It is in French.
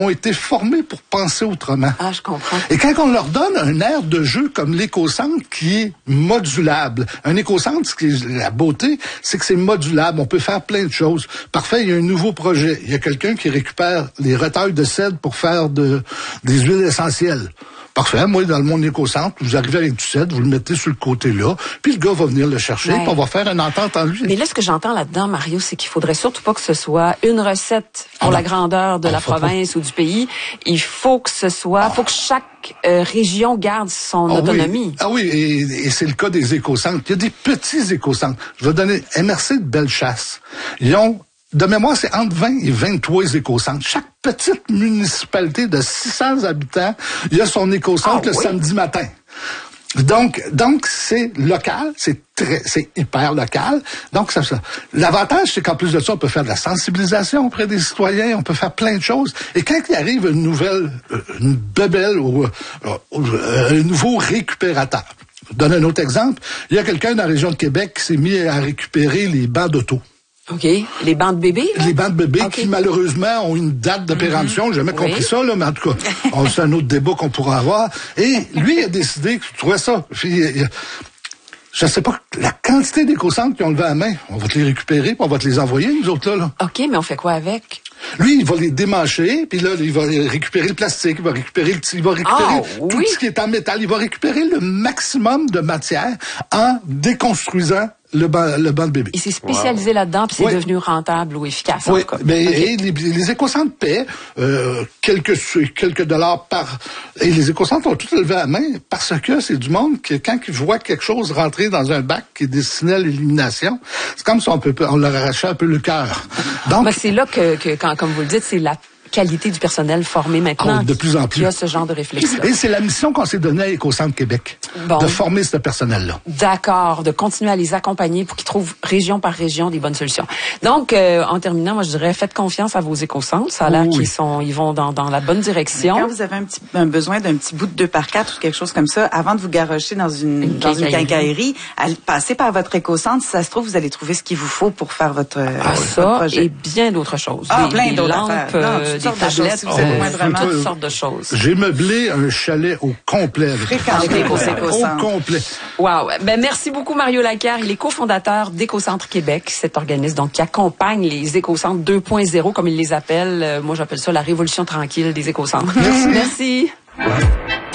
ont été formés pour penser autrement. Ah, je comprends. Et quand on leur donne un aire de jeu comme l'éco-centre qui est modulable, un éco-centre, ce qui est la beauté, c'est que c'est modulable. On peut faire plein de choses. Parfait, il y a un nouveau projet. Il y a quelqu'un qui récupère les retailles de cèdre pour faire des huiles essentielles. Parfait. Moi, dans mon éco-centre, vous arrivez avec du cèdre, vous le mettez sur le côté là, puis le gars va venir le chercher, puis on va faire une entente en lui. Mais là, ce que j'entends là-dedans, Mario, c'est qu'il faudrait surtout pas que ce soit une recette pour la grandeur de la province ou du pays. Il faut que ce soit, faut que chaque région garde son autonomie. Oui. Ah oui, et c'est le cas des éco-centres. Il y a des petits éco-centres. Je vais donner MRC de Bellechasse. Ils ont, de mémoire, c'est entre 20 et 23 éco-centres. Chaque petite municipalité de 600 habitants, il y a son éco-centre le samedi matin. Donc c'est local, c'est hyper local. Donc ça. L'avantage, c'est qu'en plus de ça, on peut faire de la sensibilisation auprès des citoyens, on peut faire plein de choses. Et quand il arrive une bebelle ou un nouveau récupérateur. Je donne un autre exemple. Il y a quelqu'un dans la région de Québec qui s'est mis à récupérer les bancs d'auto. OK. Les bancs de bébés? Là? Les bancs de bébés qui, malheureusement, ont une date de péremption. J'ai jamais compris ça, là, mais en tout cas, c'est un autre débat qu'on pourra avoir. Et lui, il a décidé que je trouvais ça. Je sais pas, la quantité d'éco-centres qui ont levé à la main, on va te les récupérer, puis on va te les envoyer, nous autres, là. OK, mais on fait quoi avec? Lui, il va les démancher, puis là, il va récupérer le plastique, il va récupérer tout ce qui est en métal, il va récupérer le maximum de matière en déconstruisant le banc de bébé. Il s'est spécialisé là-dedans, puis c'est devenu rentable ou efficace. Oui, mais et les éco-centres paient quelques dollars par... Et les éco-centres ont tout levé à la main parce que c'est du monde qui, quand ils voient quelque chose rentrer dans un bac qui est destiné à l'élimination, c'est comme si on leur arrachait un peu le cœur. Donc, c'est là que quand, comme vous le dites, c'est la qualité du personnel formé maintenant de plus en plus. Qui a ce genre de réflexe-là. Et c'est la mission qu'on s'est donnée à Éco-Centre Québec, de former ce personnel-là. D'accord, de continuer à les accompagner pour qu'ils trouvent région par région des bonnes solutions. Donc, en terminant, moi je dirais, faites confiance à vos éco-centres. Ça a l'air qu'ils vont dans la bonne direction. Quand vous avez un besoin d'un petit bout de 2x4 ou quelque chose comme ça, avant de vous garrocher dans une quincaillerie, passez par votre éco-centre. Si ça se trouve, vous allez trouver ce qu'il vous faut pour faire votre projet. Et bien d'autres choses. Plein d'autres affaires. Des tablettes, si vous êtes vraiment toutes sortes de choses. J'ai meublé un chalet au complet. Au complet. Wow. Merci beaucoup, Mario Laquerre. Il est cofondateur d'Éco-Centre Québec, cet organisme donc qui accompagne les éco-centres 2.0, comme il les appelle. Moi, j'appelle ça la révolution tranquille des éco-centres. Merci. Merci.